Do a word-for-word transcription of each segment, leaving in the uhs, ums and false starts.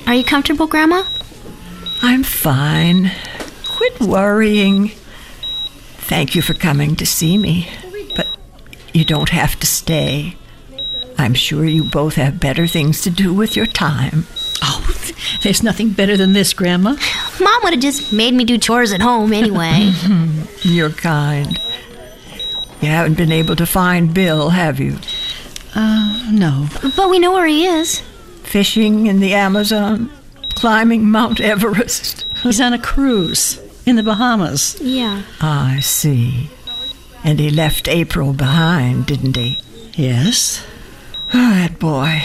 Are you comfortable, Grandma? I'm fine. Quit worrying. Thank you for coming to see me, but you don't have to stay. I'm sure you both have better things to do with your time. Oh, there's nothing better than this, Grandma. Mom would have just made me do chores at home anyway. You're kind. You haven't been able to find Bill, have you? Uh, no. But we know where he is. Fishing in the Amazon? Climbing Mount Everest? He's on a cruise in the Bahamas. Yeah. I see. And he left April behind, didn't he? Yes. Oh, that boy.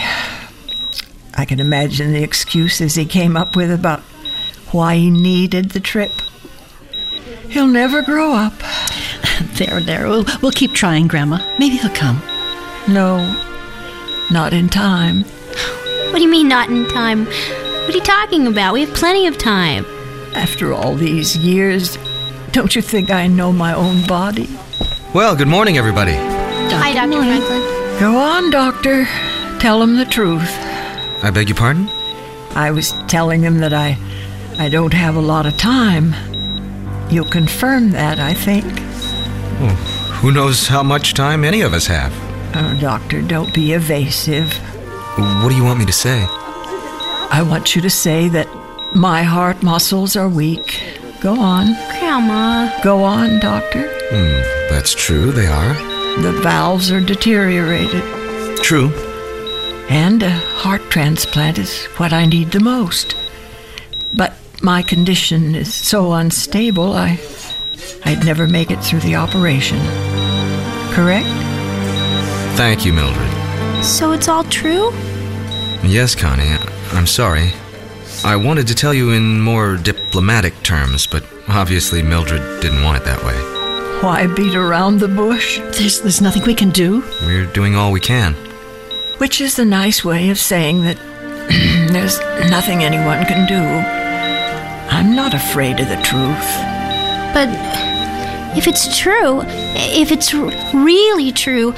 I can imagine the excuses he came up with about why he needed the trip. He'll never grow up. There, there. We'll, we'll keep trying, Grandma. Maybe he'll come. No, not in time. What do you mean, not in time? What are you talking about? We have plenty of time. After all these years, don't you think I know my own body? Well, good morning, everybody. Hi, Doctor Franklin. Go on, Doctor. Tell him the truth. I beg your pardon? I was telling him that I, I don't have a lot of time. You'll confirm that, I think. Oh, who knows how much time any of us have? Oh, Doctor, don't be evasive. What do you want me to say? I want you to say that my heart muscles are weak. Go on. Grandma. Go on, Doctor. Hmm, that's true, they are. The valves are deteriorated. True. And a heart transplant is what I need the most. But my condition is so unstable, I, I'd never make it through the operation. Correct? Thank you, Mildred. So it's all true? Yes, Connie, I'm sorry. I wanted to tell you in more diplomatic terms, but obviously Mildred didn't want it that way. Why beat around the bush? There's, there's nothing we can do. We're doing all we can. Which is a nice way of saying that there's nothing anyone can do. I'm not afraid of the truth. But if it's true, if it's really true,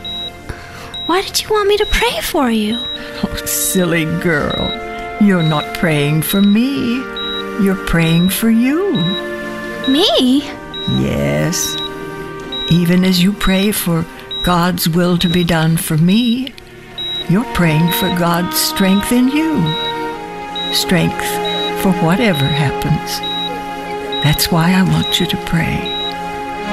why did you want me to pray for you? Oh, silly girl. You're not praying for me. You're praying for you. Me? Yes. Even as you pray for God's will to be done for me, you're praying for God's strength in you. Strength for whatever happens. That's why I want you to pray.